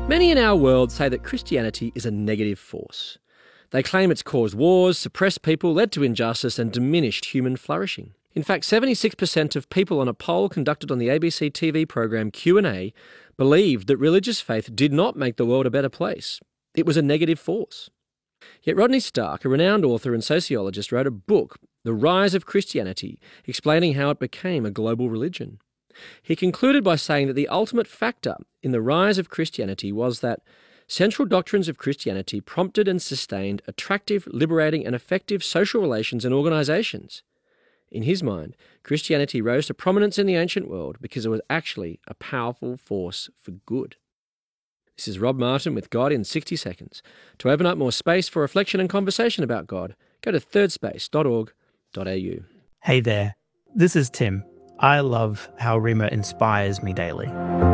Many in our world say that Christianity is a negative force. They claim it's caused wars, suppressed people, led to injustice and diminished human flourishing. In fact, 76% of people on a poll conducted on the ABC TV program Q&A believed that religious faith did not make the world a better place. It was a negative force. Yet Rodney Stark, a renowned author and sociologist, wrote a book, The Rise of Christianity, explaining how it became a global religion. He concluded by saying that the ultimate factor in the rise of Christianity was that central doctrines of Christianity prompted and sustained attractive, liberating and effective social relations and organisations. In his mind, Christianity rose to prominence in the ancient world because it was actually a powerful force for good. This is Rob Martin with God in 60 Seconds. To open up more space for reflection and conversation about God, go to thirdspace.org.au. Hey there, this is Tim. I love how Rima inspires me daily.